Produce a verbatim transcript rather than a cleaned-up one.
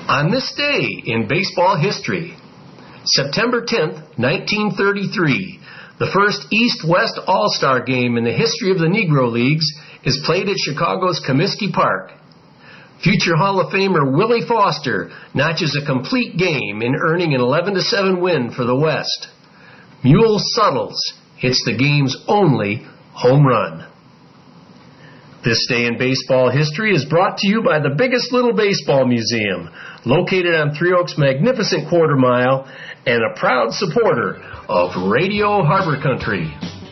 On this day in baseball history, September tenth, nineteen thirty-three, the first East-West All-Star game in the history of the Negro Leagues is played at Chicago's Comiskey Park. Future Hall of Famer Willie Foster notches a complete game in earning an eleven to seven win for the West. Mule Suttles hits the game's only home run. This day in baseball history is brought to you by the Biggest Little Baseball Museum, located on Three Oaks' magnificent quarter mile and a proud supporter of Radio Harbor Country.